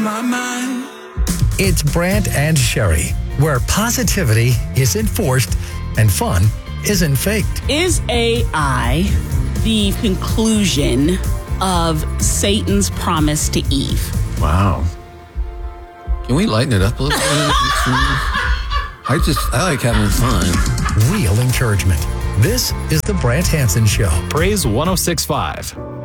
My mind. It's Brant and Sherry, where positivity is enforced and fun isn't faked. Is AI the conclusion of Satan's promise to Eve? Wow. Can we lighten it up a little bit? I like having fun. Real encouragement. This is the Brant Hansen Show. Praise 106.5.